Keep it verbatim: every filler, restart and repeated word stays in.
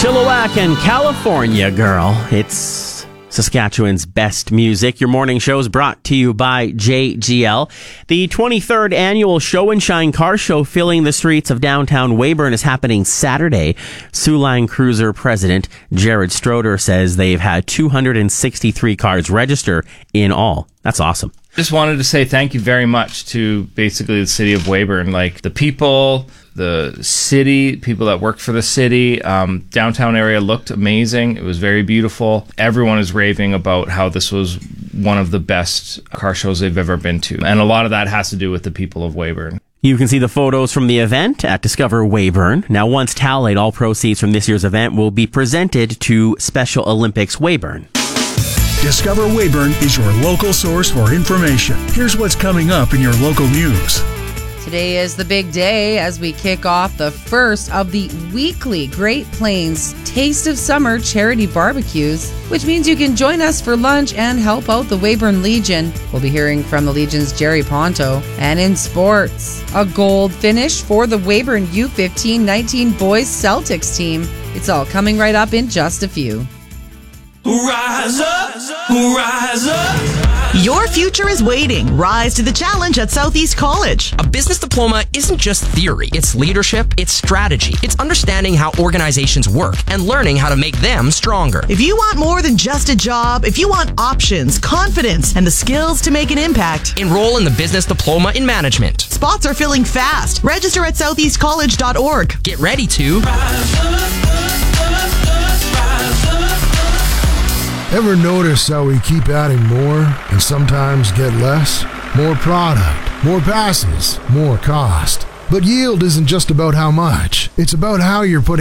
Chilliwack and California Girl. It's Saskatchewan's best music. Your morning show is brought to you by J G L. The twenty-third annual Show and Shine car show filling the streets of downtown Weyburn is happening Saturday. Soo Line Cruiser president Jared Stroder says they've had two hundred sixty-three cars register in all. That's awesome. Just wanted to say thank you very much to basically the city of Weyburn, like the people, the city, people that work for the city. Um, downtown area looked amazing. It was very beautiful. Everyone is raving about how this was one of the best car shows they've ever been to. And a lot of that has to do with the people of Weyburn. You can see the photos from the event at Discover Weyburn. Now, once tallied, all proceeds from this year's event will be presented to Special Olympics Weyburn. Discover Weyburn is your local source for information. Here's what's coming up in your local news. Today is the big day as we kick off the first of the weekly Great Plains Taste of Summer charity barbecues, which means you can join us for lunch and help out the Weyburn Legion. We'll be hearing from the Legion's Jerry Ponto. And in sports, a gold finish for the Weyburn U fifteen nineteen boys Celtics team. It's all coming right up in just a few. Rise up, rise up. Your future is waiting. Rise to the challenge at Southeast College. A business diploma isn't just theory. It's leadership, it's strategy. It's understanding how organizations work and learning how to make them stronger. If you want more than just a job, if you want options, confidence, and the skills to make an impact, enroll in the Business Diploma in Management. Spots are filling fast. Register at southeast college dot org. Get ready to Rise up, up, up, rise up. Ever notice how we keep adding more and sometimes get less? More product, more passes, more cost. But yield isn't just about how much. It's about how you're putting